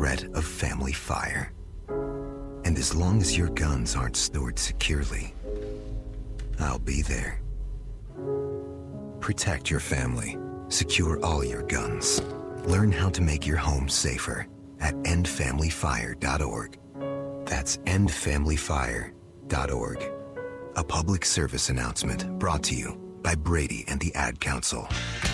threat of family fire. And as long as your guns aren't stored securely, I'll be there. Protect your family. Secure all your guns. Learn how to make your home safer at endfamilyfire.org. That's endfamilyfire.org. A public service announcement brought to you by Brady and the Ad Council.